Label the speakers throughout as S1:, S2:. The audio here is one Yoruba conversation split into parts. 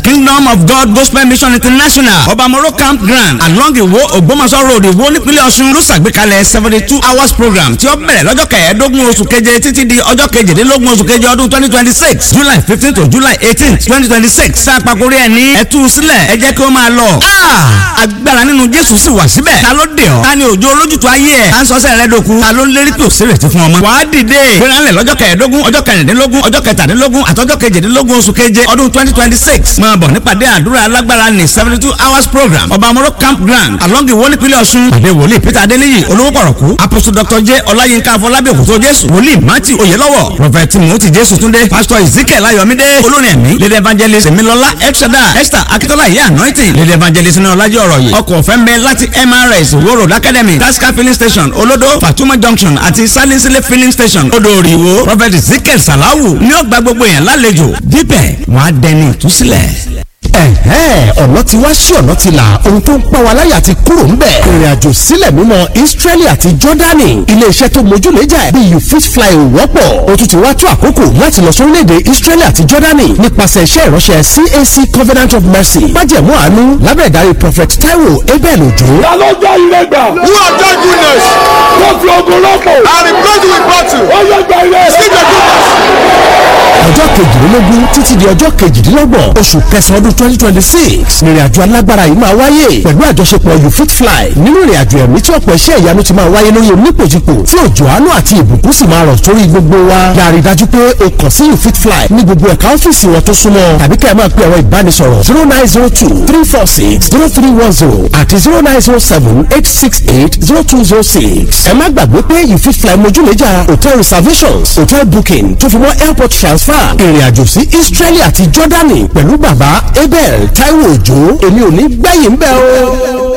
S1: Kingdom of God Gospel Mission International Obamoro Campground along Iwo Ògbómọ̀ṣọ́ road Iwo nípínlẹ̀ Ọ̀ṣun ló ṣàgbékalẹ̀ 72 hours program tí ó bẹ̀rẹ̀ lọ́jọ́ kẹẹ̀ẹ́dógún oṣù keje títí di ọjọ́ kejìdínlógún oṣù keje ọdún 2026 July 15 to July 18 2026 sáàpàkórí ẹ̀ ní ẹ̀tú sílẹ̀ ẹ jẹ́ kí ó máa lọ. Agbára nínú Jésù sì wà síbẹ̀. Ta ló dé ọ? Ta ni òjò olójútu ayé ẹ̀? Ta ń sọ́sẹ̀ rẹ dòkú? Ta ló ń lérí pé òsèrè ti fún ọmọ? Wàá dìde. Gbéranlẹ̀ lọ́jọ́ kẹẹ̀ẹ́dógún ọjọ́ kẹrìndínlógún ọjọ́ kẹtàdínlógún àtọ́jọ́ kejìdínlógún oṣù keje ọdún 2026. Máa bọ̀ nípàdé àdúrà alágbára ní 72 hours program. Obamoro Campground along Iwo nípínlẹ̀ Ọ̀ṣun. Pàdé wòlíì Peter Adéníyì olówó pọ̀rọ̀kú. Apostle Dr. J. Ọláyínká Afọlábí Òkútó Jésù. Wòlíì Matthew Oyèlọ́wọ̀. Prophet Timothy Jésù Túndé. Pastor Ezekiel Ayọ̀mídé. Olórin ẹ̀mí. Lady Evangelist Emilọ́lá Elshada. Esther Akitola Ìyá Anointing. Lady Evangelist ní Ọlájí ọ̀rọ̀ yìí. Ọkọ̀ ọ̀fẹ́ ń bẹ láti MRS Iwo Road Academy. Tasca filling station Olodo Fatuma Junction àti Salinsile filling station Odòòrì Ìwó. Prophet Ezekiel Salawu ní ó gba gbogbo yẹn lálejò. Dípẹ̀ wọ́n á dẹni ìtúsílẹ̀.
S2: Ọ̀nà ti wá sí ọ̀nà ti là ohun tó ń pa wa láyà ti kúrò ń bẹ̀. ìrìn àjò sílẹ̀ mímọ́ Israeli àti Jordani iléeṣẹ́ tó mójúlẹ́jà bí you fit fly ò wọ́pọ̀ o tún ti wá tó àkókò láti lọ sórílẹ̀-èdè Israeli àti Jordani nípasẹ̀ iṣẹ́ ìránṣẹ́ CAC Covenant of Mercy májẹ̀mú àánú lábẹ́ ìdarí Prophet Taiwo Abel Ojo.
S3: ta ló jẹ́ ilé gbà.
S4: who have done goodness.
S3: wọ́n fi ogun lọ́pọ̀.
S4: and replace with battle.
S3: ó yẹ gba ilé.
S4: receive your goodness.
S2: ọjọ́ kejìlélógún títí di ọjọ́ kejìdínlọ́gbọ̀n oṣù kẹsàn-án ọdún 2026 ìrìnàjò alágbára yìí máa wáyé pẹ̀lú àjọṣepọ̀ you fit fly nínú ìrìnàjò ẹ̀mí tí ọ̀pọ̀ iṣẹ́ ìyanu ti máa wáyé lórí onípòjìpò tí òjò àánú àti ìbùkún sì máa rọ̀ sórí gbogbo wa yàrá ìdájú pé o kàn sí you fit fly ní gbogbo ẹ̀ka ọ́fíìsì wọn tó súnmọ́ tàbí kẹ́ ẹ máa pe ẹ̀rọ ìbánisọ̀rọ̀ 0902-346-0310 àti 0907-868-0206 ẹ má gbàgbé pé you fit fly mojúlẹ́jà hotel reservations hotel booking tó fi mọ́ airport transfer ìrìnàjò sí Israeli àti Jordani pẹ̀lú bàbá Abel Taiwo Òjó èmi ò ní gbẹ̀yìn bẹ́ẹ̀ o.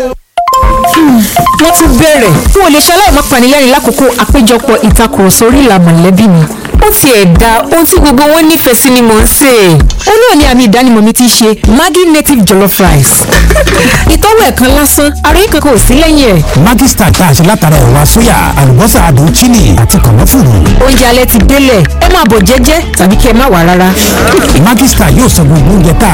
S5: wọ́n tún bẹ̀rẹ̀ fún olùṣẹ́ aláìmọ́ panilẹ́rìn lákòókò àpéjọpọ̀ ìtakùrọ̀sọ orí ìlà mọ̀lẹ́bí mi ó ti ẹ̀dá ohun tí gbogbo wọn nífẹ̀ẹ́ sí ni mò ń sè é. ó náà ní àmì ìdánimọ̀ mi ti ṣe Maggi native jollof rice. ìtọ́wò ẹ̀kan lásán ara yín kankan ò sí lẹ́yìn ẹ̀.
S2: Maggi star tá a ṣe látara ẹ̀wà sóyà àlùbọ́sà àdùn chili àti kànáfùrù.
S5: oúnjẹ alẹ́ ti délẹ̀ ẹ máa bọ̀ jẹ́jẹ́ tàbí kí ẹ má wà rárá.
S2: Maggi star yóò sọ gbogbo oúnjẹ tá